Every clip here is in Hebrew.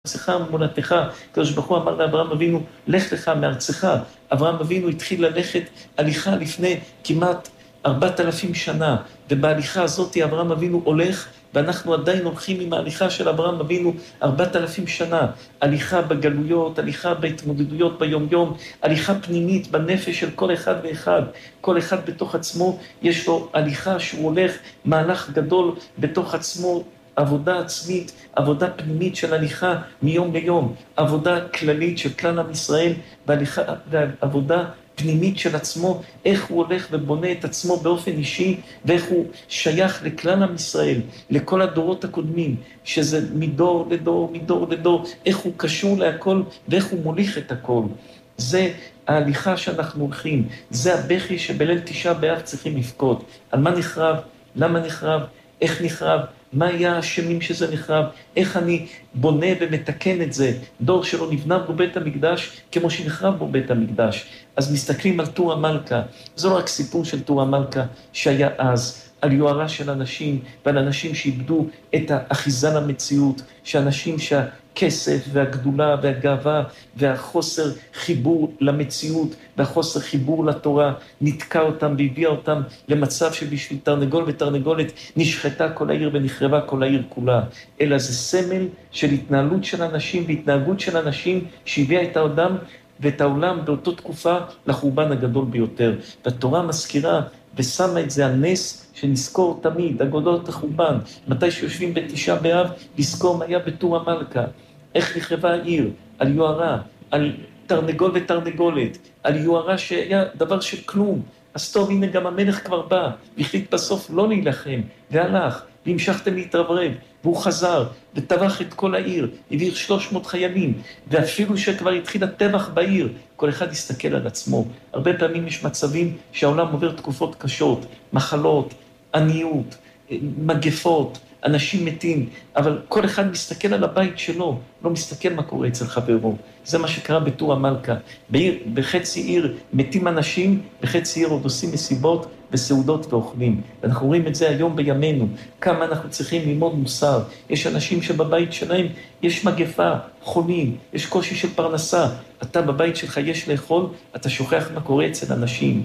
ארצך מולדתך. הקדוש ברוך הוא אמר לאברהם אבינו, לך לך מארצך. אברהם אבינו התחיל ללכת הליכה לפני כמעט 4,000 שנה, ובהליכה הזאת אברהם אבינו הולך, ואנחנו עדיין הולכים עם ההליכה של אברהם אבינו 4,000 שנה. הליכה בגלויות, הליכה בהתמודדויות ביום-יום, הליכה פנימית בנפש של כל אחד ואחד. כל אחד בתוך עצמו יש לו הליכה שהוא הולך, מהלך גדול בתוך עצמו, עבודה עצמית, עבודה פנימית של הליכה מיום ליום, עבודה כללית של כלל עם ישראל, ועבודה פנימית של עצמו, איך הוא הולך ובונה את עצמו באופן אישי, ואיך הוא שייך לכלל עם ישראל, לכל הדורות הקודמים, שזה מדור לדור, מדור לדור, איך הוא קשור להכל, ואיך הוא מוליך את הכל. זה ההליכה שאנחנו הולכים, זה הבכי שבליל תשעה באב צריכים לבכות. על מה נחרב? למה נחרב? איך נחרב? מה היה השמים שזה נחרב? איך אני בונה ומתקן את זה? דור שלא נבנה בו בית המקדש כמו שנחרב בו בית המקדש. אז מסתכלים על תור המלכה. זה לא רק סיפור של תור המלכה שהיה אז, על יוהרה של אנשים ועל אנשים שאיבדו את האחיזה למציאות, שאנשים שהכסף והגדולה והגאווה והחוסר חיבור למציאות והחוסר חיבור לתורה נתקע אותם והביאה אותם למצב שבשביל תרנגול ותרנגולת נשחטה כל העיר ונחרבה כל העיר כולה. אלא זה סמל של התנהלות של אנשים והתנהגות של אנשים שהביאה את האדם ואת העולם באותו תקופה לחורבן הגדול ביותר. והתורה מזכירה ושמה את זה על נס שנזכור תמיד, אגודות החורבן, מתי שיושבים בתשעה באב, לזכור מה היה בתור המלכה, איך נחרבה העיר, על יוהרה, על תרנגול ותרנגולת, על יוהרה שהיה דבר של כלום. אז טוב, הנה גם המלך כבר בא, והחליט בסוף לא להילחם, והלך, והמשכתם להתרברב, והוא חזר, וטבח את כל העיר, הביא 300 חיילים, ואפילו שכבר התחיל הטבח בעיר, כל אחד יסתכל על עצמו. הרבה פעמים יש מצבים שהעולם עובר תקופות קשות, מחלות, עניות, מגפות, אנשים מתים, אבל כל אחד מסתכל על הבית שלו, לא מסתכל מה קורה אצל חברו. זה מה שקרה בתור המלכה. בחצי עיר מתים אנשים, בחצי עיר עוד עושים מסיבות וסעודות ואוכלים. ואנחנו רואים את זה היום בימינו, כמה אנחנו צריכים ללמוד מוסר. יש אנשים שבבית שלהם יש מגפה, חולים, יש קושי של פרנסה. אתה בבית שלך יש לאכול, אתה שוכח מה קורה אצל אנשים.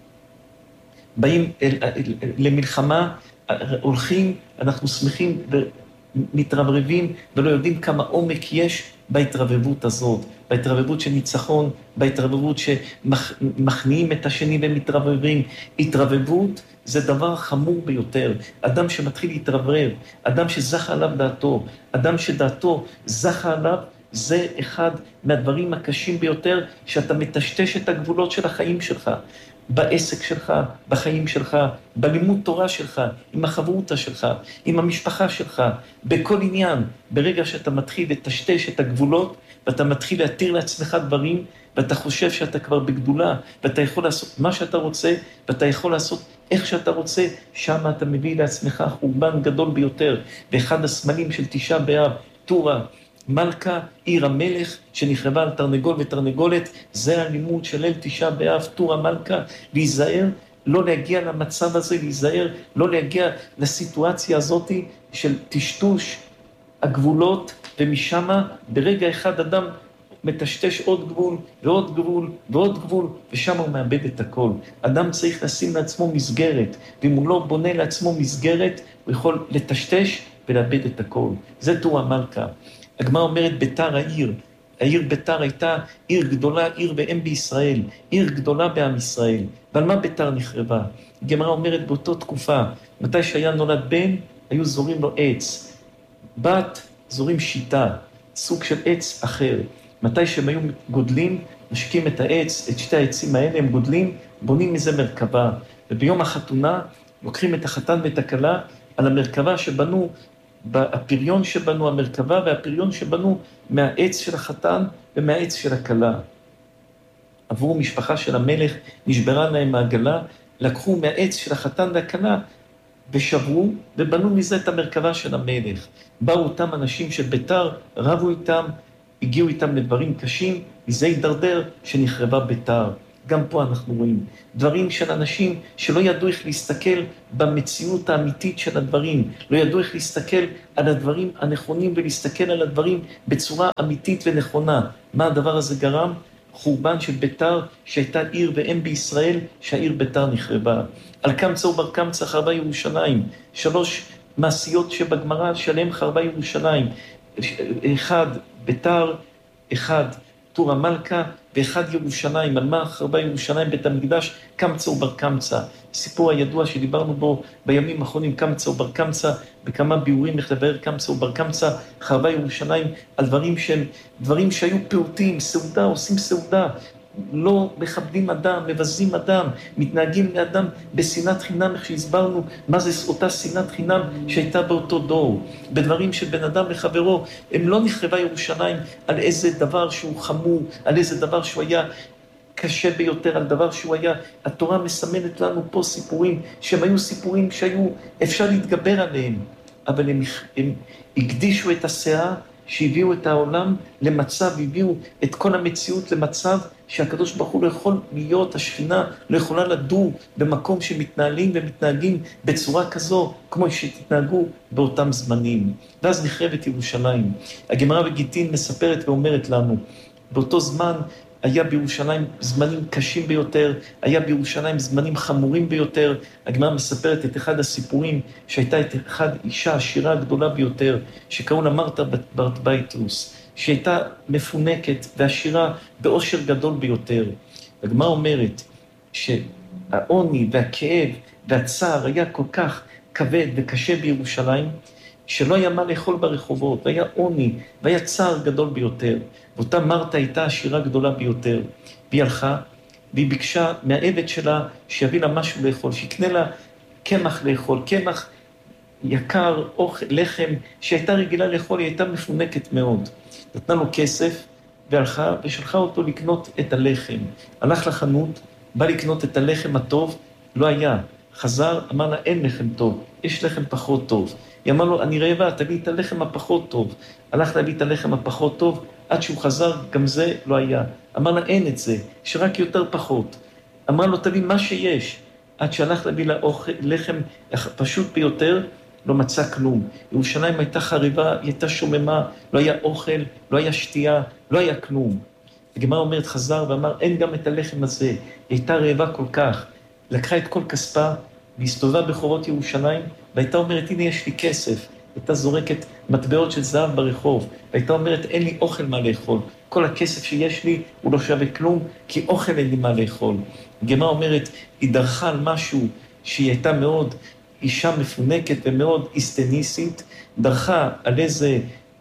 באים למלחמה, הולכים, אנחנו שמחים ומתרברבים ולא יודעים כמה עומק יש בהתרבבות הזאת, בהתרבבות של ניצחון, בהתרבבות שמכניעים את השני ומתרברבים. התרבבות זה דבר חמור ביותר. אדם שמתחיל להתרברב, אדם שזכה עליו דעתו, אדם שדעתו זכה עליו, זה אחד מהדברים הקשים ביותר, שאתה מטשטש את הגבולות של החיים שלך. בעסק שלך, בחיים שלך, בלימוד תורה שלך, עם החברותה שלך, עם המשפחה שלך, בכל עניין. ברגע שאתה מתחיל לטשטש את הגבולות, ואתה מתחיל להתיר לעצמך דברים, ואתה חושב שאתה כבר בגדולה, ואתה יכול לעשות מה שאתה רוצה, ואתה יכול לעשות איך שאתה רוצה, שם אתה מביא לעצמך חורבן גדול ביותר. ואחד הסמלים של תשעה באב, תורה, מלכה, עיר המלך, שנחרבה על תרנגול ותרנגולת, זה הלימוד של ליל תשעה באב, תור המלכה, להיזהר, לא להגיע למצב הזה, להיזהר, לא להגיע לסיטואציה הזאת של טשטוש הגבולות, ומשם ברגע אחד אדם מטשטש עוד גבול ועוד גבול ועוד גבול, ושם הוא מאבד את הכל. אדם צריך לשים לעצמו מסגרת, ואם הוא לא בונה לעצמו מסגרת, הוא יכול לטשטש ולאבד את הכל. זה תור המלכה. הגמרא אומרת ביתר העיר. העיר ביתר הייתה עיר גדולה, עיר ואם בישראל, עיר גדולה בעם ישראל. ועל מה ביתר נחרבה? הגמרא אומרת באותו תקופה, מתי שהיה נולד בן, היו זורים לו עץ. בת, זורים שיטה, סוג של עץ אחר. מתי שהם היו גודלים, משקים את העץ, את שתי העצים האלה, הם גודלים, בונים מזה מרכבה. וביום החתונה, לוקחים את החתן ואת הכלה, על המרכבה שבנו, הפריון שבנו המרכבה, והפריון שבנו מהעץ של החתן ומהעץ של הכלה. עברו משפחה של המלך, נשברה להם מעגלה, לקחו מהעץ של החתן והכלה, ושברו, ובנו מזה את המרכבה של המלך. באו אותם אנשים של ביתר, רבו איתם, הגיעו איתם לדברים קשים, מזה הידרדר שנחרבה ביתר. גם פה אנחנו רואים. דברים של אנשים שלא ידעו איך להסתכל במציאות האמיתית של הדברים, לא ידעו איך להסתכל על הדברים הנכונים ולהסתכל על הדברים בצורה אמיתית ונכונה. מה הדבר הזה גרם? חורבן של ביתר, שהייתה עיר ואם בישראל, שהעיר ביתר נחרבה. על קמצא ובר קמצא חרבה ירושלים. 3 מעשיות שבגמרא שעליהם חרבה ירושלים. 1 ביתר, 1 טור המלכה, ו1 ירושלים. על מה חרבה ירושלים? בית המקדש, קמצא ובר קמצא. סיפור הידוע שדיברנו בו בימים האחרונים, קמצא ובר קמצא, בכמה ביאורים איך לבאר קמצא ובר קמצא, חרבה ירושלים על דברים שהיו פעוטים, סעודה, עושים סעודה, לא מכבדים אדם, מבזים אדם, מתנהגים לאדם בשנאת חינם, איך שהסברנו מה זה אותה שנאת חינם שהייתה באותו דור. בדברים של בן אדם לחברו, הם לא נחרבה ירושלים על איזה דבר שהוא חמור, על איזה דבר שהוא היה קשה ביותר, על דבר שהוא היה, התורה מסמנת לנו פה סיפורים, שהם היו סיפורים שהיו אפשר להתגבר עליהם, אבל הם הקדישו את הסאה, שהביאו את העולם למצב, הביאו את כל המציאות למצב שהקדוש ברוך הוא לא יכול להיות, השכינה לא יכולה לדור במקום שמתנהלים ומתנהגים בצורה כזו, כמו שתתנהגו באותם זמנים. ואז נחרבת ירושלים. הגמרא בגיטין מספרת ואומרת לנו, באותו זמן היה בירושלים זמנים קשים ביותר, היה בירושלים זמנים חמורים ביותר. הגמרא מספרת את אחד הסיפורים שהייתה את אישה עשירה הגדולה ביותר, שקראו לה מרתה בת בייטרוס, שהייתה מפונקת ועשירה באושר גדול ביותר. הגמרא אומרת שהעוני והכאב והצער היה כל כך כבד וקשה בירושלים, שלא היה מה לאכול ברחובות, והיה עוני, והיה צער גדול ביותר. ואותה מרתה הייתה עשירה גדולה ביותר. והיא הלכה, והיא ביקשה מהעבד שלה שיביא לה משהו לאכול, שיקנה לה קמח לאכול, קמח יקר, אוכל, לחם, שהייתה רגילה לאכול, היא הייתה מפונקת מאוד. נתנה לו כסף, והלכה, ושלחה אותו לקנות את הלחם. הלך לחנות, בא לקנות את הלחם הטוב, לא היה. חזר, אמר לה, אין לחם טוב, יש לחם פחות טוב. היא אמרה לו, אני רעבה, תביא את הלחם הפחות טוב. הלך להביא את הלחם הפחות טוב, עד שהוא חזר, גם זה לא היה. אמר לה, אין את זה, שרק יותר פחות. אמר לו, תביא מה שיש. עד שהלך להביא לה לחם פשוט ביותר, לא מצא כלום. ירושלים הייתה חריבה, היא הייתה שוממה, לא היה אוכל, לא היה שתייה, לא היה כלום. הגמרא אומרת, חזר ואמר, אין גם את הלחם הזה. היא הייתה רעבה כל כך. לקחה את כל כספה, והסתובבה בחורות ירושלים, והייתה אומרת, הנה יש לי כסף. הייתה זורקת מטבעות של זהב ברחוב, והייתה אומרת, אין לי אוכל מה לאכול. כל הכסף שיש לי הוא לא שווה כלום, כי אוכל אין לי מה לאכול. הגמרא אומרת, היא דרכה על משהו שהיא הייתה מאוד אישה מפונקת ומאוד איסטניסית, דרכה על איזה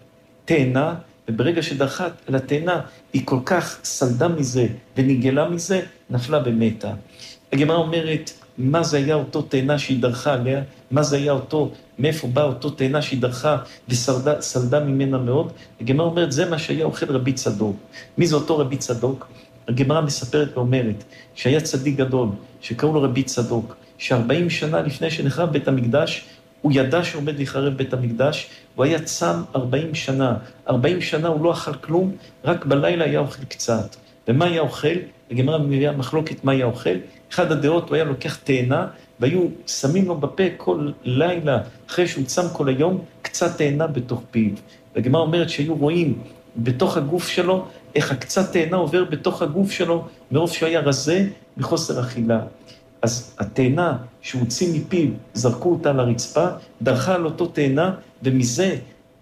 תאנה, וברגע שדרכה על התאנה, היא כל כך סלדה מזה ונגלה מזה, נפלה ומתה. הגמרא אומרת, מה זה היה אותו תאנה שהיא דרכה עליה? מה זה היה אותו, מאיפה בא אותו תאנה שהיא דרכה וסלדה ממנה מאוד? הגמרא אומרת, זה מה שהיה אוכל רבי צדוק. מי זה אותו רבי צדוק? הגמרא מספרת ואומרת, שהיה צדיק גדול, שקראו לו רבי צדוק, ש40 שנה לפני שנחרב בית המקדש, הוא ידע שעומד להיחרב בית המקדש, הוא היה צם 40 שנה. 40 שנה הוא לא אכל כלום, רק בלילה היה אוכל קצת. ומה היה אוכל? הגמרא מביאה מחלוקת מה היה אוכל. אחד הדעות הוא היה לוקח תאנה, והיו שמים לו בפה כל לילה, אחרי שהוא צם כל היום, קצת תאנה בתוך פיו. והגמרא אומרת שהיו רואים בתוך הגוף שלו, איך הקצת תאנה עובר בתוך הגוף שלו, מרוב שהוא היה רזה מחוסר אכילה. אז התאנה שהוציא מפיו, זרקו אותה לרצפה, דרכה על אותו תאנה, ומזה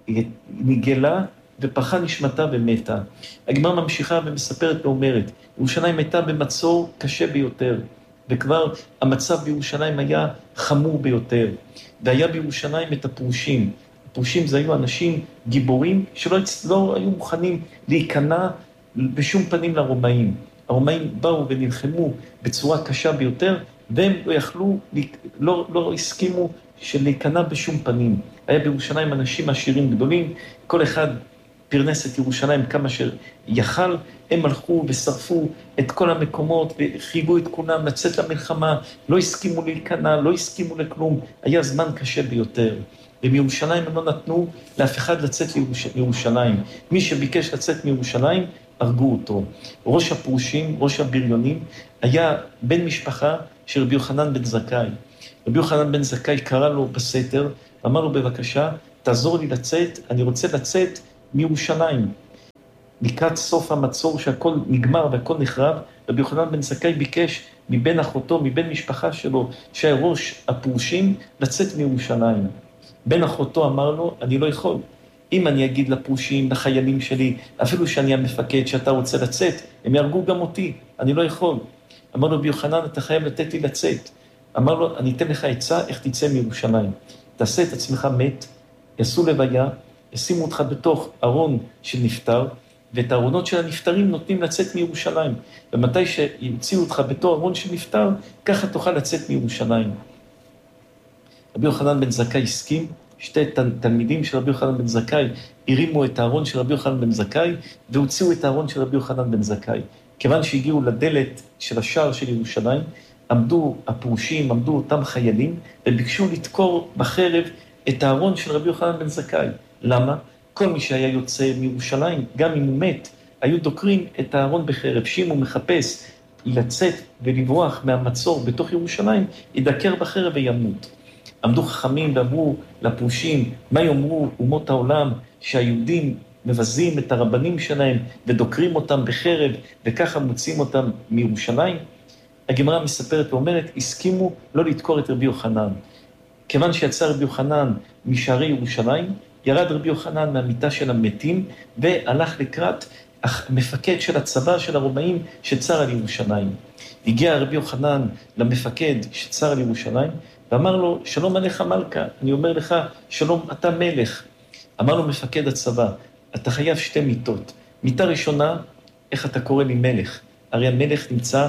נגלה ופחה נשמתה ומתה. הגמרא ממשיכה ומספרת ואומרת, ירושלים הייתה במצור קשה ביותר, וכבר המצב בירושלים היה חמור ביותר. והיה בירושלים את הפרושים. הפרושים זה היו אנשים גיבורים שלא היו מוכנים להיכנע בשום פנים לרומאים. הרומאים באו ונלחמו בצורה קשה ביותר, והם לא יכלו, לא הסכימו להיכנע בשום פנים. היה בירושלים אנשים עשירים גדולים, כל אחד פרנס את ירושלים כמה שיכל, הם הלכו ושרפו את כל המקומות וחייבו את כולם לצאת למלחמה, לא הסכימו להיכנע, לא הסכימו לכלום, היה זמן קשה ביותר. ומירושלים הם לא נתנו לאף אחד לצאת לירושלים. מי שביקש לצאת מירושלים, הרגו אותו. ראש הפרושים, ראש הבריונים, היה בן משפחה של רבי יוחנן בן זכאי. רבי יוחנן בן זכאי קרא לו בסתר, אמר לו בבקשה, תעזור לי לצאת, אני רוצה לצאת מירושלים. לקראת סוף המצור שהכל נגמר והכל נחרב, רבי יוחנן בן זכאי ביקש מבן אחותו, מבן משפחה שלו, שהיה ראש הפרושים, לצאת מירושלים. בן אחותו אמר לו, אני לא יכול. אם אני אגיד לפרושים, לחיילים שלי, אפילו שאני המפקד שאתה רוצה לצאת, הם יהרגו גם אותי, אני לא יכול. אמר לו, רבי יוחנן, אתה חייב לתת לי לצאת. אמר לו, אני אתן לך עצה איך תצא מירושלים. תעשה את עצמך מת, יעשו לוויה, ישימו אותך בתוך ארון של נפטר, ואת הארונות של הנפטרים נותנים לצאת מירושלים. ומתי שימציאו אותך בתור ארון של נפטר, ככה תוכל לצאת מירושלים. רבי יוחנן בן זכאי הסכים, שתי תלמידים של רבי יוחנן בן זכאי הרימו את הארון של רבי יוחנן בן זכאי, והוציאו את הארון של רבי יוחנן בן זכאי. כיוון שהגיעו לדלת של השער של ירושלים, עמדו הפרושים, עמדו אותם חיילים, וביקשו לתקור בחרב את הארון של רבי יוחנן בן זכאי. למה? כל מי שהיה יוצא מירושלים, גם אם הוא מת, היו דוקרים את הארון בחרב. שאם הוא מחפש לצאת ולברוח מהמצור בתוך ירושלים, ידקר בחרב וימות. עמדו חכמים ואמרו לפרושים, מה יאמרו אומות העולם שהיהודים מבזים את הרבנים שלהם ודוקרים אותם בחרב וככה מוצאים אותם מירושלים? הגמרא מספרת ואומרת, הסכימו לא לדקור את רבי יוחנן. כיוון שיצא רבי יוחנן משערי ירושלים, ירד רבי יוחנן מהמיטה של המתים והלך לקראת המפקד של הצבא של הרומאים שצר על ירושלים. הגיע רבי יוחנן למפקד שצר על ירושלים ואמר לו, שלום עליך מלכה, אני אומר לך, שלום אתה מלך. אמר לו מפקד הצבא, אתה חייב שתי מיטות. מיטה ראשונה, איך אתה קורא לי מלך? הרי המלך נמצא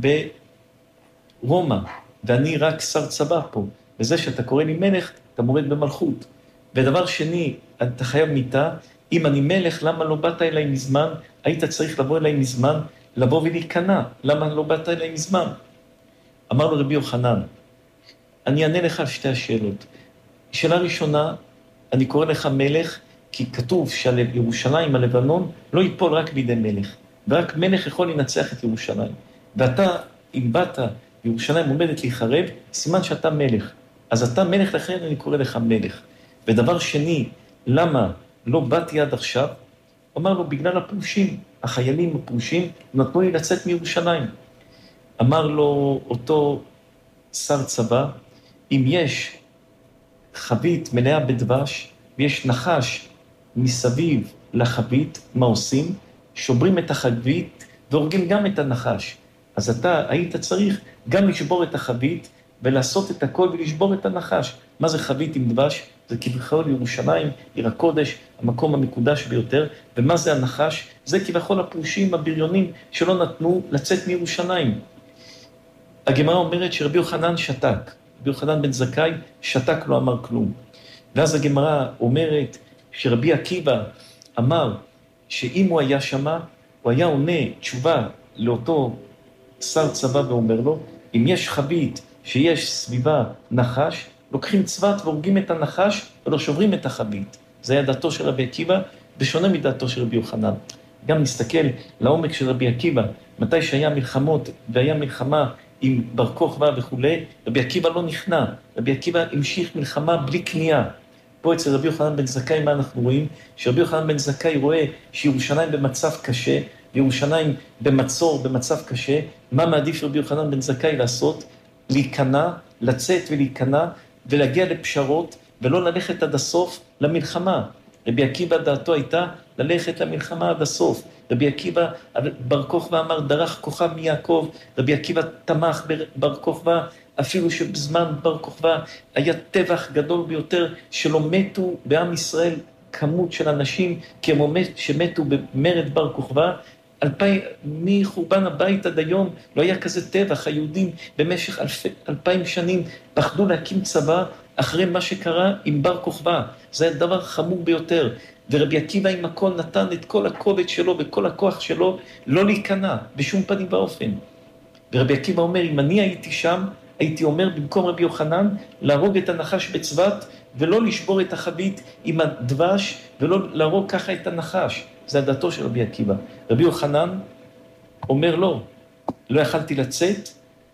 ברומא, ואני רק שר צבא פה. וזה שאתה קורא לי מלך, אתה מורד במלכות. ודבר שני, אתה חייב מיטה, אם אני מלך, למה לא באת אליי מזמן? היית צריך לבוא אליי מזמן, לבוא ולהיכנע. למה לא באת אליי מזמן? אמר לו רבי יוחנן, אני אענה לך על שתי השאלות. שאלה ראשונה, אני קורא לך מלך, כי כתוב שעל ירושלים, הלבנון, לא ייפול רק בידי מלך. ורק מלך יכול לנצח את ירושלים. ואתה, אם באת, ירושלים עומדת להיחרב, סימן שאתה מלך. אז אתה מלך, לכן אני קורא לך מלך. ודבר שני, למה לא באתי עד עכשיו? אמר לו, בגלל הפרושים, החיילים הפרושים, נתנו לי לצאת מירושלים. אמר לו אותו שר צבא, אם יש חבית מלאה בדבש, ויש נחש מסביב לחבית, מה עושים? שוברים את החבית והורגים גם את הנחש. אז אתה היית צריך גם לשבור את החבית ולעשות את הכל ולשבור את הנחש. מה זה חבית עם דבש? זה כביכול ירושלים, עיר הקודש, המקום המקודש ביותר. ומה זה הנחש? זה כביכול הפרושים, הבריונים, שלא נתנו לצאת מירושלים. הגמרא אומרת שרבי יוחנן שתק. רבי יוחנן בן זכאי שתק, לא אמר כלום. ואז הגמרא אומרת שרבי עקיבא אמר שאם הוא היה שמה, הוא היה עונה תשובה לאותו שר צבא ואומר לו, אם יש חבית שיש סביבה נחש, לוקחים צבת והורגים את הנחש ולא שוברים את החבית. זה היה דעתו של רבי עקיבא, ושונה מדעתו של רבי יוחנן. גם נסתכל לעומק של רבי עקיבא, מתי שהיה מלחמות והיה מלחמה עם בר כוכבא וכו', רבי עקיבא לא נכנע, רבי עקיבא המשיך מלחמה בלי כניעה. פה אצל רבי יוחנן בן זכאי מה אנחנו רואים? שרבי יוחנן בן זכאי רואה שירושלים במצב קשה, וירושלים במצור, במצב קשה. מה מעדיף רבי יוחנן בן זכאי לעשות? להיכנע, לצאת ולהיכנע, ולהגיע לפשרות, ולא ללכת עד הסוף למלחמה. רבי עקיבא דעתו הייתה ללכת למלחמה עד הסוף. רבי עקיבא, בר כוכבא אמר, דרך כוכב מיעקב. רבי עקיבא תמך בבר כוכבא, אפילו שבזמן בר כוכבא היה טבח גדול ביותר, שלא מתו בעם ישראל כמות של אנשים, כמו שמתו במרד בר כוכבא. מחורבן הבית עד היום לא היה כזה טבח. היהודים במשך 2000 שנים פחדו להקים צבא אחרי מה שקרה עם בר כוכבא. זה היה דבר חמור ביותר. ורבי עקיבא עם הכל נתן את כל הכובד שלו וכל הכוח שלו לא להיכנע בשום פנים ואופן. ורבי עקיבא אומר, אם אני הייתי שם, הייתי אומר במקום רבי יוחנן, להרוג את הנחש בצבת ולא לשבור את החבית עם הדבש ולא להרוג ככה את הנחש. זה הדתו של רבי עקיבא. רבי יוחנן אומר לו, לא יכלתי לצאת,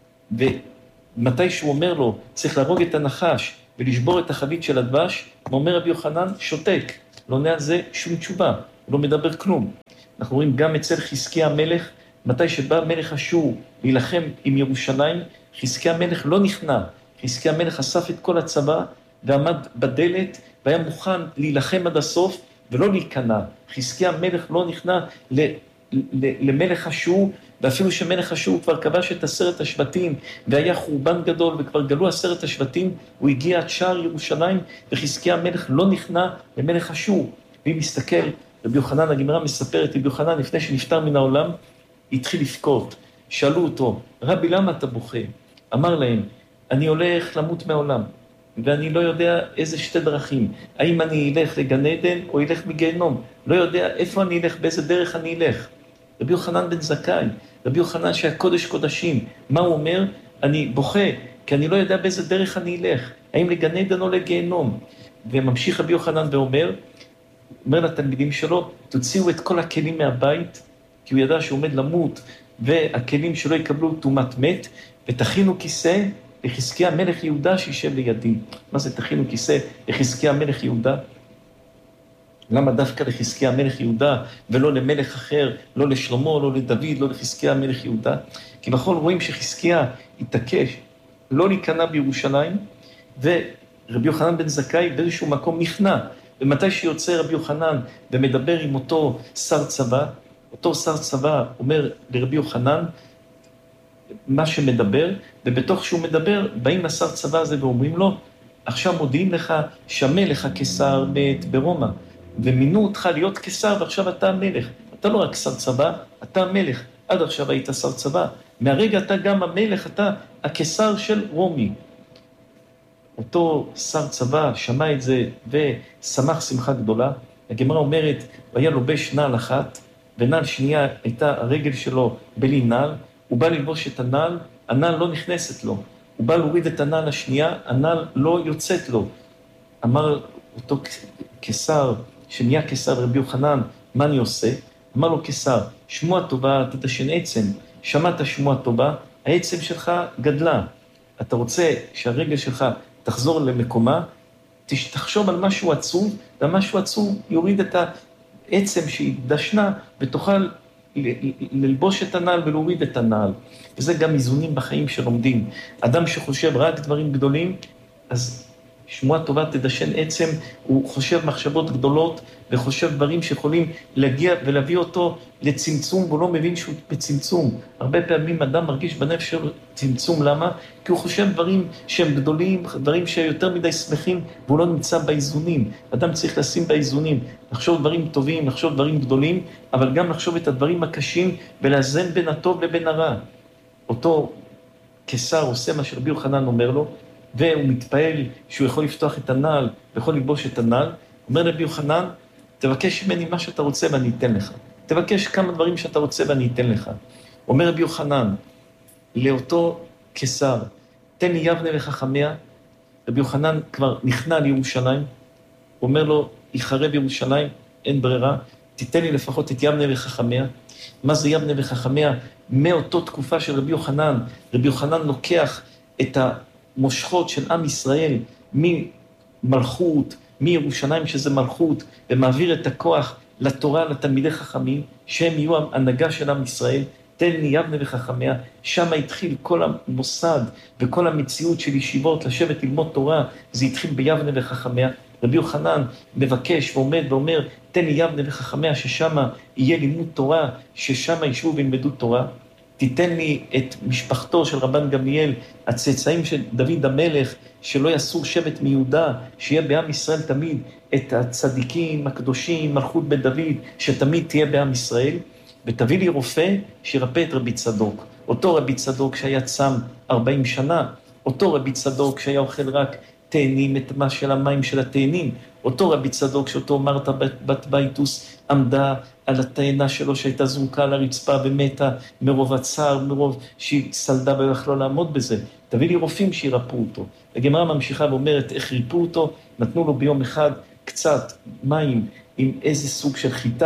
ומתי שהוא אומר לו, צריך להרוג את הנחש ולשבור את החבית של הדבש, אומר רבי יוחנן, שותק, לא עונה על זה שום תשובה, הוא לא מדבר כלום. אנחנו רואים גם אצל חזקיה המלך, מתי שבא מלך אשור להילחם עם ירושלים, חזקיה המלך לא נכנע, חזקיה המלך אסף את כל הצבא ועמד בדלת והיה מוכן להילחם עד הסוף ולא להיכנע. חזקיה המלך לא נכנע למלך אשור, ואפילו שמלך אשור כבר כבש את 10 השבטים והיה חורבן גדול וכבר גלו 10 השבטים, הוא הגיע עד שער ירושלים וחזקיה המלך לא נכנע למלך אשור. ואם מסתכל, רבי יוחנן, הגמרא מספרת, רבי יוחנן לפני שנפטר מן העולם, התחיל לבכות. שאלו אותו, רבי למה אתה בוכה? אמר להם, אני הולך למות מהעולם, ואני לא יודע איזה 2 דרכים, האם אני אלך לגן עדן או אלך מגיהנום, לא יודע איפה אני אלך, באיזה דרך אני אלך. רבי יוחנן בן זכאי, רבי יוחנן שהיה קודש קודשים, מה הוא אומר? אני בוכה, כי אני לא יודע באיזה דרך אני אלך, האם לגן עדן או לגיהנום. וממשיך רבי יוחנן ואומר, אומר לתלמידים שלו, תוציאו את כל הכלים מהבית, כי הוא ידע שהוא עומד למות, והכלים שלו יקבלו תומת מת, ותכינו כיסא לחזקיה מלך יהודה שישב לידי. מה זה תכינו כיסא לחזקיה מלך יהודה? למה דווקא לחזקיה מלך יהודה, ולא למלך אחר, לא לשלמה, לא לדוד, לא לחזקיה מלך יהודה? כי בכל רואים שחזקיה התעקש לא להיכנע בירושלים, ורבי יוחנן בן זכאי באיזשהו מקום נכנע. ומתי שיוצא רבי יוחנן ומדבר עם אותו שר צבא, אותו שר צבא אומר לרבי יוחנן מה שמדבר, ובתוך שהוא מדבר, באים לשר צבא הזה ואומרים לו, עכשיו מודיעים לך שהמלך הקיסר מת ברומא, ומינו אותך להיות קיסר ועכשיו אתה המלך. אתה לא רק שר צבא, אתה המלך. עד עכשיו היית שר צבא. מהרגע אתה גם המלך, אתה הקיסר של רומי. אותו שר צבא שמע את זה ושמח שמחה גדולה. הגמרא אומרת, הוא היה לובש נעל אחת, ונעל שנייה הייתה הרגל שלו בלי נעל, הוא בא ללבוש את הנעל, הנעל לא נכנסת לו. הוא בא להוריד את הנעל השנייה, הנעל לא יוצאת לו. אמר אותו קיסר, שנהיה קיסר רבי יוחנן, מה אני עושה? אמר לו קיסר, שמוע טובה תדשן עצם, שמעת שמוע טובה, העצם שלך גדלה. אתה רוצה שהרגל שלך תחזור למקומה, תחשוב על משהו עצוב, ומשהו עצוב יוריד את העצם שהיא דשנה, ותוכל ללבוש את הנעל ולהוריד את הנעל. וזה גם איזונים בחיים שלומדים. אדם שחושב רק דברים גדולים, אז שמועה טובה תדשן עצם, הוא חושב מחשבות גדולות, וחושב דברים שיכולים להגיע ולהביא אותו לצמצום, והוא לא מבין שהוא בצמצום. הרבה פעמים אדם מרגיש בנפש של צמצום, למה? כי הוא חושב דברים שהם גדולים, דברים שיותר מדי שמחים, והוא לא נמצא באיזונים. אדם צריך לשים באיזונים, לחשוב דברים טובים, לחשוב דברים גדולים, אבל גם לחשוב את הדברים הקשים, ולאזן בין הטוב לבין הרע. אותו קיסר עושה מה שרבי יוחנן אומר לו, והוא מתפעל שהוא יכול לפתוח את הנעל, ויכול ללבוש את הנעל. אומר רבי יוחנן, תבקש ממני מה שאתה רוצה ואני אתן לך. תבקש כמה דברים שאתה רוצה ואני אתן לך. אומר רבי יוחנן, לאותו קיסר, תן לי יבנה וחכמיה. רבי יוחנן כבר נכנע לירושלים, אומר לו, יחרב ירושלים, אין ברירה, תיתן לי לפחות את יבנה וחכמיה. מה זה יבנה וחכמיה? מאותו תקופה של רבי יוחנן, רבי יוחנן לוקח את המושכות של עם ישראל ממלכות, מירושלים שזה מלכות, ומעביר את הכוח לתורה, לתלמידי חכמים, שהם יהיו הנהגה של עם ישראל. תן לי יבנה וחכמיה, שם התחיל כל המוסד וכל המציאות של ישיבות, לשבת ללמוד תורה, זה התחיל ביבנה וחכמיה. רבי יוחנן מבקש ועומד ואומר, תן לי יבנה וחכמיה, ששם יהיה לימוד תורה, ששם ישבו וילמדו תורה. תיתן לי את משפחתו של רבן גמליאל, הצאצאים של דוד המלך, שלא יסור שבט מיהודה, שיהיה בעם ישראל תמיד את הצדיקים, הקדושים, מלכות בית דוד, שתמיד תהיה בעם ישראל. ותביא לי רופא שירפא את רבי צדוק. אותו רבי צדוק שהיה צם 40 שנה, אותו רבי צדוק שהיה אוכל רק תאנים, את מה של המים של התאנים, אותו רבי צדוק שאותו מרתה בת ביתוס עמדה על התאנה שלו שהייתה זרוקה על הרצפה ומתה מרוב הצער, מרוב שהיא סלדה ולא יכלה לעמוד בזה. תביא לי רופאים שירפאו אותו. הגמרא ממשיכה ואומרת איך ריפאו אותו, נתנו לו ביום אחד קצת מים עם איזה סוג של חיטה,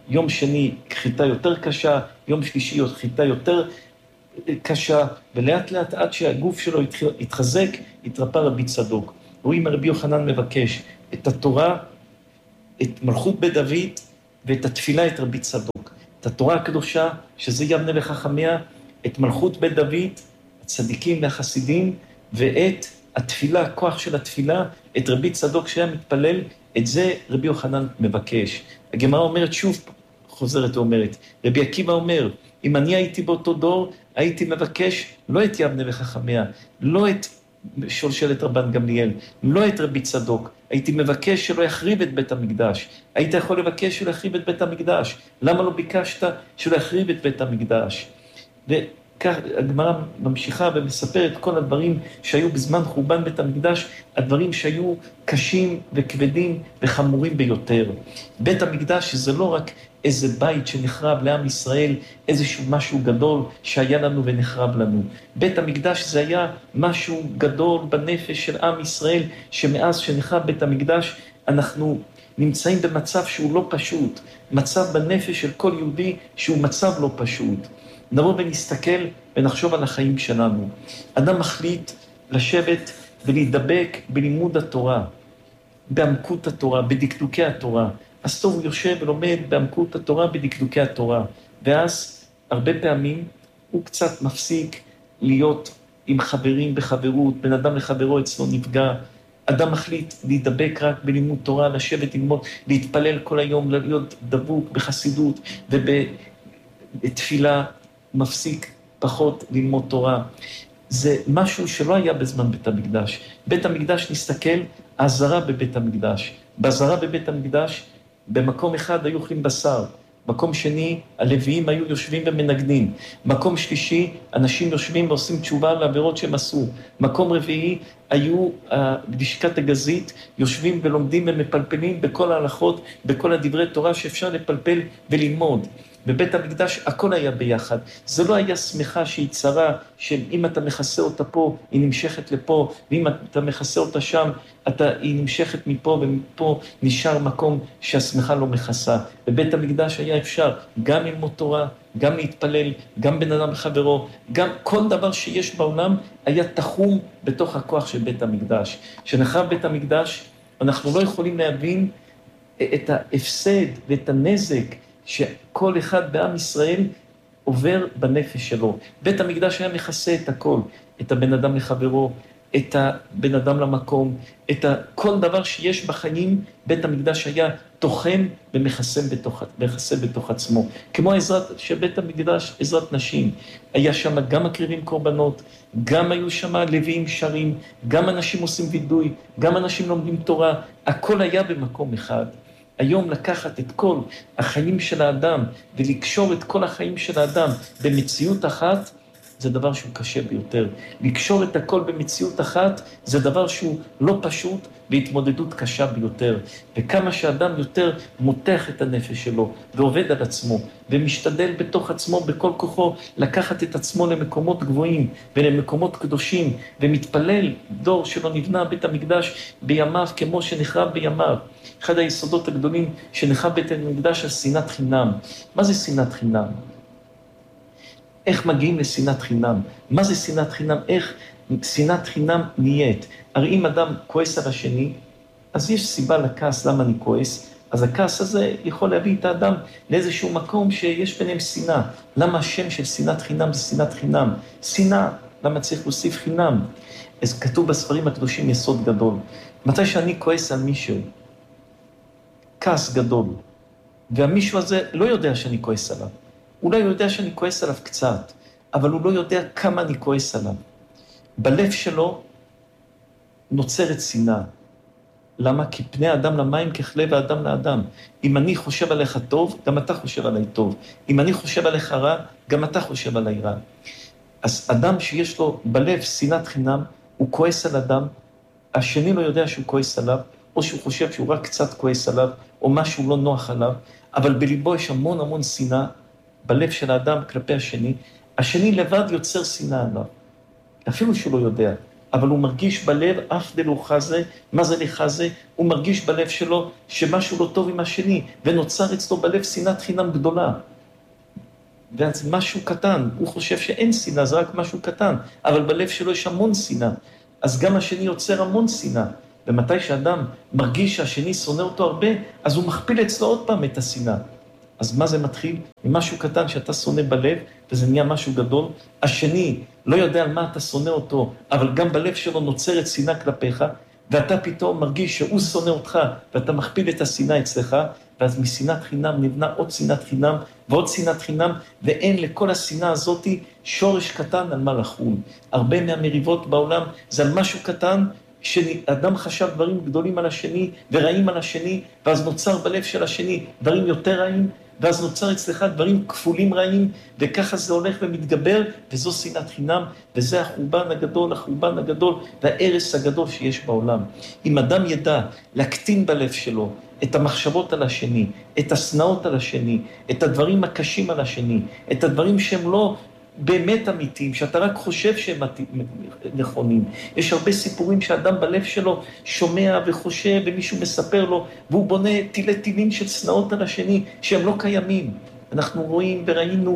יום שני חיטה יותר קשה, יום שלישי חיטה יותר קשה, ולאט לאט עד שהגוף שלו התחזק, התרפא רבי צדוק. רואים רבי יוחנן מבקש את התורה, את מלכות בית דוד, ואת התפילה את רבי צדוק. את התורה הקדושה, שזה יבנה וחכמיה, את מלכות בית דוד, הצדיקים והחסידים, ואת התפילה, הכוח של התפילה, את רבי צדוק שהיה מתפלל, את זה רבי יוחנן מבקש. הגמרא אומרת שוב, חוזרת ואומרת, רבי עקיבא אומר, אם אני הייתי באותו דור, הייתי מבקש לא את יבנה וחכמיה, לא את שושלת רבן גמליאל, לא את רבי צדוק, הייתי מבקש שלא יחריב את בית המקדש. היית יכול לבקש שלא יחריב את בית המקדש. למה לא ביקשת שלא יחריב את בית המקדש? וכך הגמרא ממשיכה ומספרת כל הדברים שהיו בזמן חורבן בית המקדש, הדברים שהיו קשים וכבדים וחמורים ביותר. בית המקדש זה לא רק איזה בית שנחרב לעם ישראל, איזשהו משהו גדול שהיה לנו ונחרב לנו. בית המקדש זה היה משהו גדול בנפש של עם ישראל, שמאז שנחרב בית המקדש אנחנו נמצאים במצב שהוא לא פשוט, מצב בנפש של כל יהודי שהוא מצב לא פשוט. נבוא ונסתכל ונחשוב על החיים שלנו. אדם מחליט לשבת ולהידבק בלימוד התורה, בעמקות התורה, בדקדוקי התורה. אז טוב, הוא יושב ולומד בעמקות התורה, בדקדוקי התורה. ואז, הרבה פעמים, הוא קצת מפסיק להיות עם חברים בחברות, בין אדם לחברו אצלו נפגע. אדם מחליט להידבק רק בלימוד תורה, לשבת, ללמוד, להתפלל כל היום, להיות דבוק בחסידות ובתפילה, מפסיק פחות ללמוד תורה. זה משהו שלא היה בזמן בית המקדש. בית המקדש נסתכל, העזרה בבית המקדש. בעזרה בבית המקדש, במקום אחד היו אוכלים בשר, מקום שני, הלוויים היו יושבים ומנגנים, מקום שלישי, אנשים יושבים ועושים תשובה על העבירות שהם עשו, מקום רביעי, היו בלשכת הגזית, יושבים ולומדים ומפלפלים בכל ההלכות, בכל הדברי תורה שאפשר לפלפל וללמוד. בבית המקדש הכל היה ביחד. זה לא היה שמחה שהיא צרה, שאם אתה מכסה אותה פה, היא נמשכת לפה, ואם אתה מכסה אותה שם, היא נמשכת מפה, ומפה נשאר מקום שהשמחה לא מכסה. בבית המקדש היה אפשר גם ללמוד תורה, גם להתפלל, גם בין אדם לחברו, גם כל דבר שיש בעולם היה תחום בתוך הכוח של בית המקדש. כשנחרב בית המקדש, אנחנו לא יכולים להבין את ההפסד ואת הנזק שכל אחד בעם ישראל עובר בנפש שלו. בית המקדש היה מכסה את הכל, את הבן אדם לחברו, את הבן אדם למקום, כל דבר שיש בחיים, בית המקדש היה תוחם ומכסה בתוך עצמו. כמו עזרת של בית המקדש, עזרת נשים. היה שם גם מקריבים קורבנות, גם היו שם לוויים שרים, גם אנשים עושים וידוי, גם אנשים לומדים תורה, הכל היה במקום אחד. היום לקחת את כל החיים של האדם ולקשור את כל החיים של האדם במציאות אחת, זה דבר שהוא קשה ביותר. לקשור את הכל במציאות אחת, זה דבר שהוא לא פשוט והתמודדות קשה ביותר. וכמה שאדם יותר מותח את הנפש שלו ועובד על עצמו ומשתדל בתוך עצמו בכל כוחו לקחת את עצמו למקומות גבוהים ולמקומות קדושים ומתפלל דור שלא נבנה בית המקדש בימיו כמו שנחרב בימיו. אחד היסודות הגדולים שנחרב בית המקדש על שנאת חינם. מה זה שנאת חינם? איך מגיעים לשנאת חינם? מה זה שנאת חינם? איך שנאת חינם נהיית? הרי אם אדם כועס על השני, אז יש סיבה לכעס למה אני כועס, אז הכעס הזה יכול להביא את האדם לאיזשהו מקום שיש ביניהם שנאה. למה השם של שנאת חינם זה שנאת חינם? שנאה, למה צריך להוסיף חינם? אז כתוב בספרים הקדושים יסוד גדול. מתי שאני כועס על מישהו, כעס גדול, והמישהו הזה לא יודע שאני כועס עליו. אולי הוא יודע שאני כועס עליו קצת, אבל הוא לא יודע כמה אני כועס עליו. בלב שלו נוצרת שנאה. למה? כי פני אדם למים ככלב האדם לאדם. אם אני חושב עליך טוב, גם אתה חושב עליי טוב. אם אני חושב עליך רע, גם אתה חושב עליי רע. אז אדם שיש לו בלב שנאת חינם, הוא כועס על אדם, השני לא יודע שהוא כועס עליו, או שהוא חושב שהוא רק קצת כועס עליו, או משהו לא נוח עליו, אבל בליבו יש המון המון שנאה, בלב של האדם כלפי השני, השני לבד יוצר שנאה עליו. אפילו שהוא לא יודע, אבל הוא מרגיש בלב, אף דלא חזה, מה זה לחזה? הוא מרגיש בלב שלו שמשהו לא טוב עם השני, ונוצר אצלו בלב שנאת חינם גדולה. ואז משהו קטן, הוא חושב שאין שנאה, זה רק משהו קטן, אבל בלב שלו יש המון שנאה. אז גם השני יוצר המון שנאה. ומתי שאדם מרגיש שהשני שונא אותו הרבה, אז הוא מכפיל אצלו עוד פעם את השנאה. אז מה זה מתחיל? ממשהו קטן שאתה שונא בלב, וזה נהיה משהו גדול. השני לא יודע על מה אתה שונא אותו, אבל גם בלב שלו נוצרת שנאה כלפיך, ואתה פתאום מרגיש שהוא שונא אותך, ואתה מכפיל את השנאה אצלך, ואז משנאת חינם נבנה עוד שנאת חינם, ועוד שנאת חינם, ואין לכל השנאה הזאת שורש קטן על מה לחול. הרבה מהמריבות בעולם זה על משהו קטן, שאדם חשב דברים גדולים על השני, ורעים על השני, ואז נוצר בלב של השני דברים יותר רעים, ואז נוצר אצלך דברים כפולים רעים, וככה זה הולך ומתגבר, וזו שנאת חינם, וזה החורבן הגדול, וההרס הגדול שיש בעולם. אם אדם ידע להקטין בלב שלו את המחשבות על השני, את השנאות על השני, את הדברים הקשים על השני, את הדברים שהם לא באמת אמיתיים, שאתה רק חושב שהם נכונים. יש הרבה סיפורים שאדם בלב שלו שומע וחושב, ומישהו מספר לו, והוא בונה טילים של שנאות על השני, שהם לא קיימים. אנחנו רואים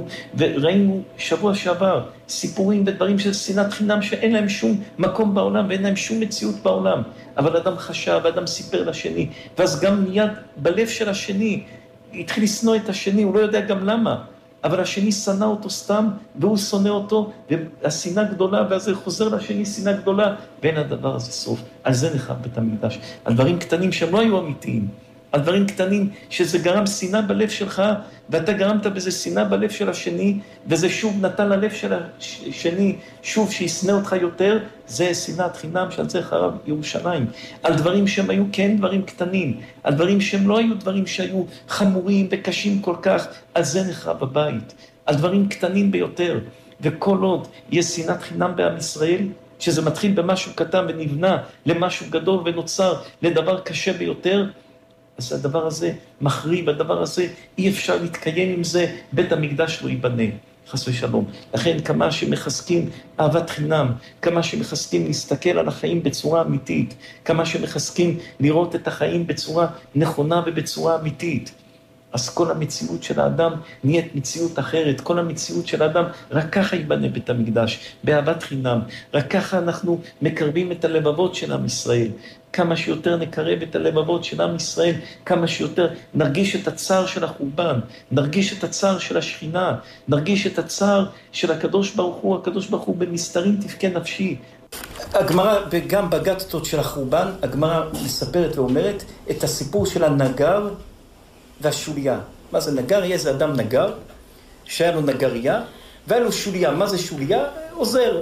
וראינו שבוע שעבר, סיפורים ודברים של שנאת חינם, שאין להם שום מקום בעולם, ואין להם שום מציאות בעולם. אבל אדם חשב, ואדם סיפר לשני, ואז גם מיד בלב של השני, התחיל לשנוא את השני, הוא לא יודע גם למה. אבל השני שנא אותו סתם, והוא שונא אותו, והשנאה גדולה, ואז זה חוזר לשני שנאה גדולה, ואין הדבר הזה סוף. על זה נחרב בית המקדש. על דברים קטנים שהם לא היו אמיתיים. על דברים קטנים שזה גרם שנאה בלב שלך, ואתה גרמת בזה שנאה בלב של השני, וזה שוב נתן ללב של השני, שוב שישנא אותך יותר, זה שנאת חינם שעל זה חרב ירושלים. על דברים שהם היו כן דברים קטנים, על דברים שהם לא היו דברים שהיו חמורים וקשים כל כך, על זה נחרב הבית. על דברים קטנים ביותר, וכל עוד יש שנאת חינם בעם ישראל, שזה מתחיל במשהו קטן ונבנה למשהו גדול ונוצר לדבר קשה ביותר, אז הדבר הזה מחריב, הדבר הזה אי אפשר להתקיים עם זה, בית המקדש לא ייבנה, חס ושלום. לכן כמה שמחזקים אהבת חינם, כמה שמחזקים להסתכל על החיים בצורה אמיתית, כמה שמחזקים לראות את החיים בצורה נכונה ובצורה אמיתית, אז כל המציאות של האדם נהיית מציאות אחרת, כל המציאות של האדם, רק ככה ייבנה בית המקדש, באהבת חינם, רק ככה אנחנו מקרבים את הלבבות של עם ישראל, כמה שיותר נקרב את הלבבות של עם ישראל, כמה שיותר נרגיש את הצער של החורבן, נרגיש את הצער של השכינה, נרגיש את הצער של הקדוש ברוך הוא במסתרים תבכה נפשי. הגמרא, וגם בגתתות של החורבן, הגמרא מספרת ואומרת את הסיפור של הנגר והשוליה. מה זה נגר? יהיה זה אדם נגר, שהיה לו נגריה, והיה לו שוליה. מה זה שוליה? עוזר.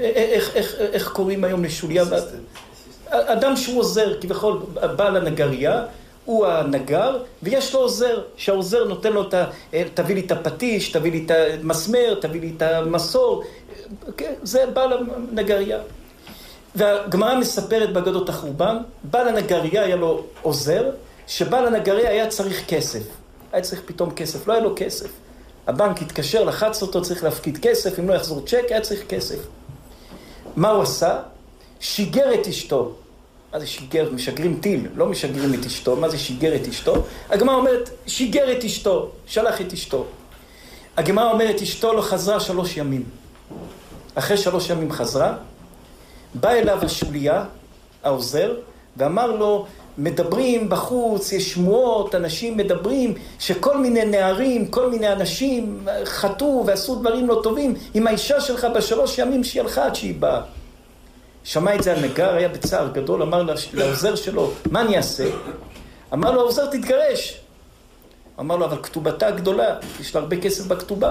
איך קוראים היום לשוליה? אדם שהוא עוזר, כביכול בעל הנגריה, הוא הנגר, ויש לו עוזר, שהעוזר נותן לו תביא לי את הפטיש, תביא לי את המסמר, תביא לי את המסור, זה בעל הנגריה. והגמרא מספרת בגדות החורבן, בעל הנגריה היה לו עוזר, שבעל הנגריה היה צריך כסף. היה צריך פתאום כסף, לא היה לו כסף. הבנק התקשר, לחץ אותו, צריך להפקיד כסף, אם לא יחזור צ'ק, היה צריך כסף. מה הוא עשה? שיגר את אשתו. מה זה שיגר? משגרים טיל, לא משגרים את אשתו. מה זה שיגר את אשתו? הגמרא אומרת, שיגר את אשתו, שלח את אשתו. הגמרא אומרת, אשתו לא חזרה 3 ימים. אחרי 3 ימים חזרה, בא אליו השוליה, העוזר, ואמר לו, מדברים בחוץ, יש שמועות, אנשים מדברים שכל מיני נערים, כל מיני אנשים חטאו ועשו דברים לא טובים עם האישה שלך ב3 ימים שהיא הלכה עד שהיא באה. שמע את זה הנגר, היה בצער גדול, אמר לעוזר שלו, מה אני אעשה? אמר לו, העוזר תתגרש. אמר לו, אבל כתובתה גדולה, יש לה הרבה כסף בכתובה.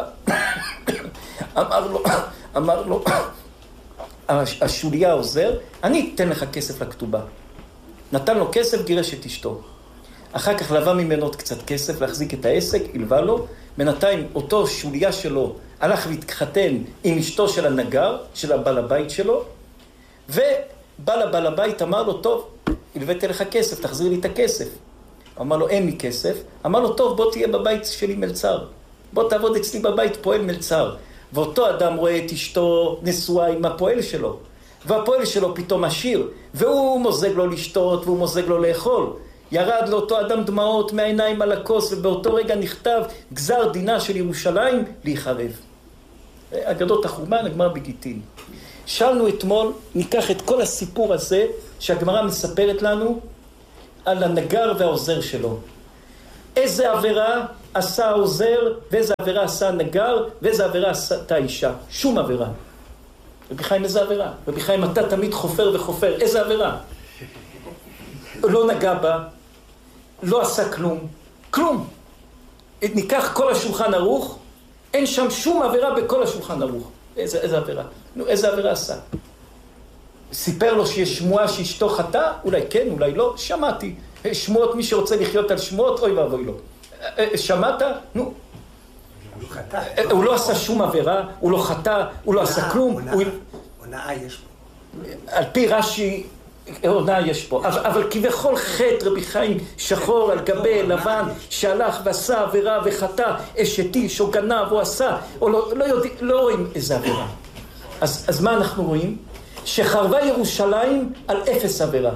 אמר לו, השוליה העוזר, אני אתן לך כסף לכתובה. נתן לו כסף, גירש את אשתו. אחר כך לווה ממנו עוד קצת כסף להחזיק את העסק, הלווה לו. בינתיים אותו שוליה שלו הלך להתחתן עם אשתו של הנגר, של הבעל הבית שלו, ובא לבעל הבית, אמר לו, טוב, הלוויתי לך כסף, תחזיר לי את הכסף. אמר לו, אין לי כסף. אמר לו, טוב, בוא תהיה בבית שלי מלצר. בוא תעבוד אצלי בבית פועל מלצר. ואותו אדם רואה את אשתו נשואה עם הפועל שלו. והפועל שלו פתאום עשיר, והוא מוזג לו לשתות והוא מוזג לו לאכול. ירד לאותו אדם דמעות מהעיניים על הכוס, ובאותו רגע נכתב גזר דינה של ירושלים להיחרב. אגדות החורבן, הגמרא בגיטין. שאלנו אתמול, ניקח את כל הסיפור הזה שהגמרא מספרת לנו על הנגר והעוזר שלו. איזה עבירה עשה העוזר, ואיזה עבירה עשה הנגר, ואיזה עבירה עשתה האישה. שום עבירה. רבי חיים, איזה עבירה? רבי חיים, אתה תמיד חופר וחופר. איזה עבירה? לא נגע בה, לא עשה כלום. כלום. ניקח כל השולחן ערוך, אין שם שום עבירה בכל השולחן ערוך. איזה עבירה? נו, איזה עבירה עשה? סיפר לו שיש שמועה שאשתו חטאה? אולי כן, אולי לא. שמעתי. שמועות, מי שרוצה לחיות על שמועות, אוי ואבוי לו. שמעת? נו. הוא לא עשה שום עבירה, הוא לא חטא, הוא לא עשה כלום. הונאה יש פה. על פי רש"י, הונאה יש פה. אבל כביכול חטא רבי חיים שחור על גבי לבן, שהלך ועשה עבירה וחטא, אשת איש או גנב או עשה, או לא רואים איזה עבירה. אז מה אנחנו רואים? שחרבה ירושלים על אפס עבירה.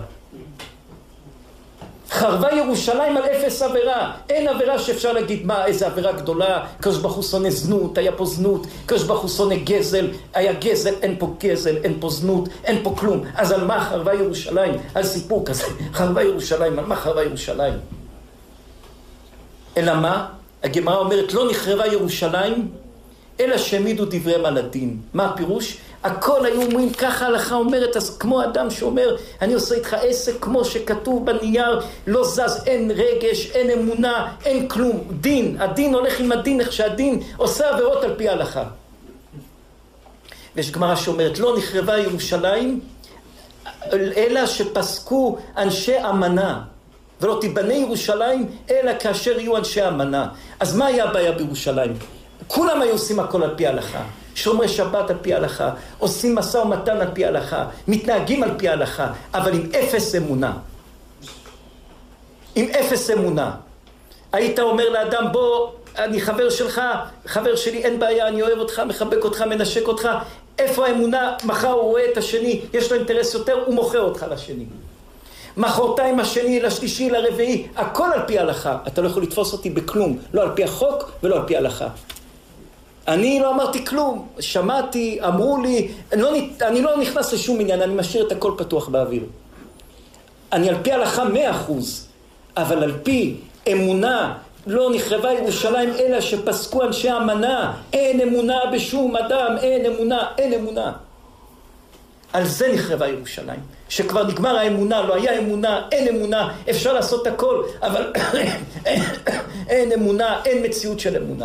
חרבה ירושלים על אפס עבירה. אין עבירה שאפשר להגיד מה, איזה עבירה גדולה, קדוש ברוך הוא שונא זנות, היה פה זנות, קדוש ברוך הוא שונא גזל, היה גזל, אין פה גזל, אין פה זנות, אין פה כלום. אז על מה חרבה ירושלים? על סיפור כזה, חרבה ירושלים, על מה חרבה ירושלים? אלא מה? הגמרא אומרת, לא נחרבה ירושלים, אלא שהעמידו דבריהם על הדין. מה הפירוש? הכל היו אומרים, ככה ההלכה אומרת, אז כמו אדם שאומר, אני עושה איתך עסק כמו שכתוב בנייר, לא זז, אין רגש, אין אמונה, אין כלום. דין, הדין הולך עם הדין, איך שהדין עושה עבירות על פי ההלכה. ויש גמרא שאומרת, לא נחרבה ירושלים, אלא שפסקו אנשי אמנה. ולא תיבנה ירושלים, אלא כאשר יהיו אנשי אמנה. אז מה היה הבעיה בירושלים? כולם היו עושים הכל על פי ההלכה. שומרי שבת על פי ההלכה, עושים משא ומתן על פי ההלכה, מתנהגים על פי ההלכה, אבל עם אפס אמונה. עם אפס אמונה. היית אומר לאדם, בוא, אני חבר שלך, חבר שלי, אין בעיה, אני אוהב אותך, מחבק אותך, מנשק אותך. איפה האמונה? מחר הוא רואה את השני, יש לו אינטרס יותר, הוא מוכר אותך לשני. מחרתיים השני, לשלישי, לרביעי, הכל על פי ההלכה. אתה לא יכול לתפוס אותי בכלום, לא על פי החוק ולא על פי ההלכה. אני לא אמרתי כלום, שמעתי, אמרו לי, אני לא נכנס לשום עניין, אני משאיר את הכל פתוח באוויר. אני על פי הלכה 100%, אבל על פי אמונה, לא נחרבה ירושלים אלא שפסקו אנשי אמנה, אין אמונה בשום אדם, אין אמונה, אין אמונה. על זה נחרבה ירושלים, שכבר נגמר האמונה, לא היה אמונה, אין אמונה, אפשר לעשות הכל, אבל אין אמונה, אין מציאות של אמונה.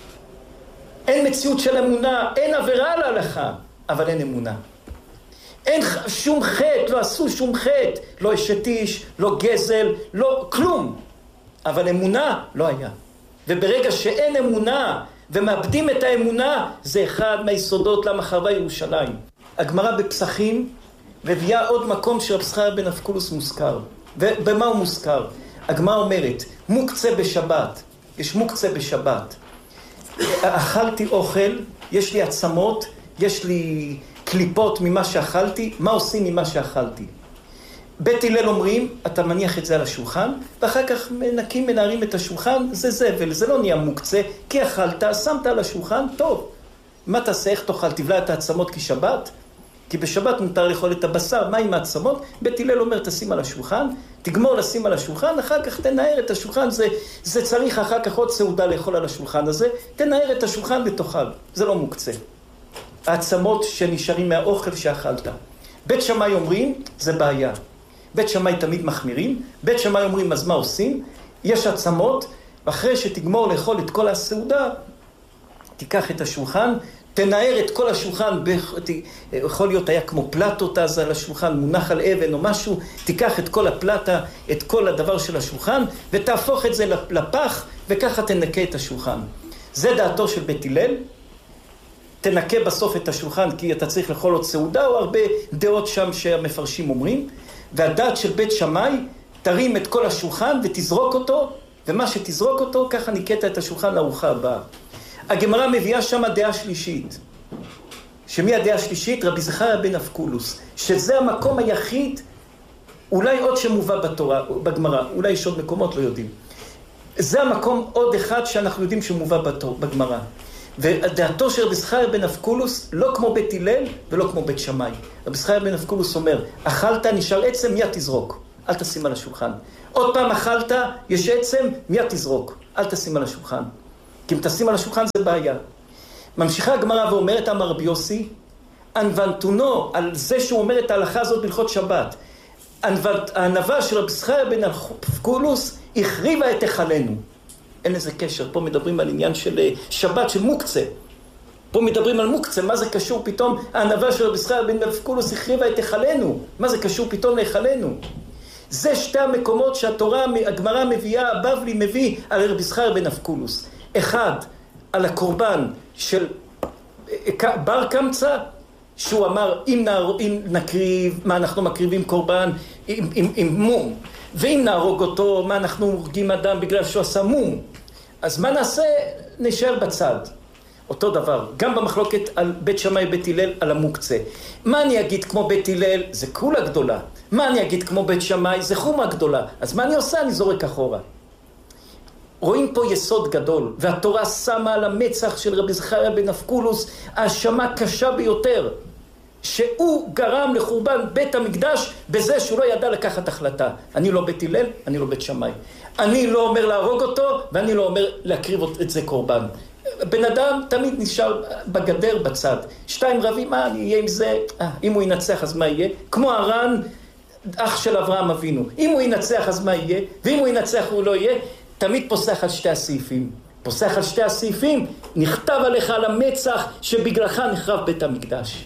אין מציאות של אמונה, אין עבירה להלכה, אבל אין אמונה. אין שום חטא, לא עשו שום חטא, לא אשת איש, לא גזל, לא כלום. אבל אמונה לא היה. וברגע שאין אמונה ומאבדים את האמונה, זה אחד מהיסודות למה חרבה ירושלים. הגמרא בפסחים מביאה עוד מקום שרב זכריה בן אבקולוס מוזכר. ובמה הוא מוזכר? הגמרא אומרת, מוקצה בשבת. יש מוקצה בשבת. אכלתי אוכל, יש לי עצמות, יש לי קליפות ממה שאכלתי, מה עושים ממה שאכלתי? בית הלל אומרים, אתה מניח את זה על השולחן, ואחר כך מנקים, מנערים את השולחן, זה זבל, זה לא נהיה מוקצה, כי אכלת, שמת על השולחן, טוב. מה תעשה, איך תאכל? תבלע את העצמות כשבת? כי בשבת מותר לאכול את הבשר, מה עם העצמות? בית הלל אומר, תשים על השולחן, תגמור לשים על השולחן, אחר כך תנער את השולחן, זה צריך אחר כך עוד סעודה לאכול על השולחן הזה, תנער את השולחן ותאכל, זה לא מוקצה. העצמות שנשארים מהאוכל שאכלת. בית שמאי אומרים, זה בעיה. בית שמאי תמיד מחמירים, בית שמאי אומרים, אז מה עושים? יש עצמות, ואחרי שתגמור לאכול את כל הסעודה, תיקח את השולחן, תנער את כל השולחן, יכול להיות היה כמו פלטות אז על השולחן, מונח על אבן או משהו, תיקח את כל הפלטה, את כל הדבר של השולחן, ותהפוך את זה לפח, וככה תנקה את השולחן. זה דעתו של בית הלל, תנקה בסוף את השולחן, כי אתה צריך לאכול עוד סעודה, או הרבה דעות שם שהמפרשים אומרים, והדעת של בית שמאי, תרים את כל השולחן ותזרוק אותו, ומה שתזרוק אותו, ככה ניקית את השולחן לארוחה הבאה. הגמרא מביאה שם דעה שלישית, שמהדעה השלישית רבי זכריה בן אבקולוס, שזה המקום היחיד, אולי עוד שמובא בתורה, בגמרא, אולי יש עוד מקומות, לא יודעים. זה המקום עוד אחד שאנחנו יודעים שמובא בגמרא. ודעתו של רבי זכריה בן אבקולוס לא כמו בית הלל ולא כמו בית שמאי. רבי זכריה בן אבקולוס אומר, אכלת, נשאר עצם, מיד תזרוק, אל תשים על השולחן. עוד פעם אכלת, יש עצם, מיד תזרוק, אל תשים על השולחן. כי אם תשים על השולחן זה בעיה. ממשיכה הגמרא ואומרת, אמר רבי יוסי, ענוותונו על זה שהוא אומר את ההלכה הזאת בהלכות שבת. הענווה של רבי זכריה בן אבקולוס החריבה את היכלנו. אין לזה קשר, פה מדברים על עניין של שבת, של מוקצה. פה מדברים על מוקצה, מה זה קשור פתאום? הענווה של רבי זכריה בן אבקולוס החריבה את היכלנו. מה זה קשור פתאום להיכלנו? זה שתי המקומות שהתורה, הגמרא מביאה, הבבלי מביא על רבי זכריה בן אבקולוס. אחד, על הקורבן של בר קמצא, שהוא אמר, אם נקריב, מה אנחנו מקריבים קורבן עם מום, ואם נהרוג אותו, מה אנחנו הורגים אדם בגלל שהוא עשה מום, אז מה נעשה? נשאר בצד. אותו דבר, גם במחלוקת על בית שמאי ובית הלל על המוקצה. מה אני אגיד כמו בית הלל? זה כולה גדולה. מה אני אגיד כמו בית שמאי? זה חומה גדולה. אז מה אני עושה? אני זורק אחורה. רואים פה יסוד גדול, והתורה שמה על המצח של רבי זכריה בן אבקולוס האשמה קשה ביותר, שהוא גרם לחורבן בית המקדש בזה שהוא לא ידע לקחת החלטה. אני לא בית הלל, אני לא בית שמאי. אני לא אומר להרוג אותו, ואני לא אומר להקריב את זה קורבן. בן אדם תמיד נשאר בגדר בצד. שתיים רבים, מה אני אהיה עם זה? אם הוא ינצח אז מה יהיה? כמו הר"ן, אח של אברהם אבינו. אם הוא ינצח אז מה יהיה? ואם הוא ינצח הוא לא יהיה? תמיד פוסח על שתי הסעיפים. פוסח על שתי הסעיפים, נכתב עליך על המצח שבגללך נחרב בית המקדש.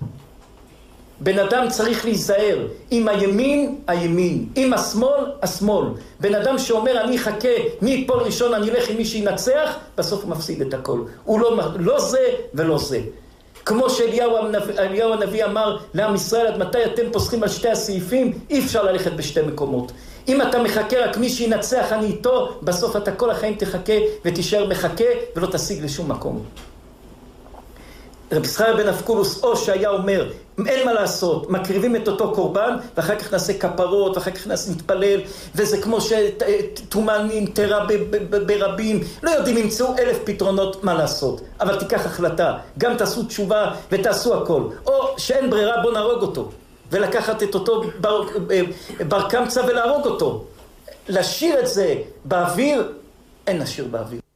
בן אדם צריך להיזהר, עם הימין, הימין, עם השמאל, השמאל. בן אדם שאומר אני אחכה, מי יפול ראשון אני אלך עם מי שינצח, בסוף הוא מפסיד את הכל. הוא לא זה ולא זה. כמו שאליהו הנביא אמר לעם ישראל, עד מתי אתם פוסחים על שתי הסעיפים, אי אפשר ללכת בשתי מקומות. אם אתה מחכה רק מי שינצח אני איתו, בסוף אתה כל החיים תחכה ותישאר מחכה ולא תשיג לשום מקום. רבי זכריה בן אבקולוס או שהיה אומר, אין מה לעשות, מקריבים את אותו קורבן ואחר כך נעשה כפרות ואחר כך נתפלל, וזה כמו שתומה נמטרה ברבים, לא יודעים, ימצאו 1000 פתרונות מה לעשות, אבל תיקח החלטה, גם תעשו תשובה ותעשו הכל, או שאין ברירה בוא נהרוג אותו ולקחת את אותו בר קמצא ולהרוג אותו. לשיר את זה באוויר, אין לשיר באוויר.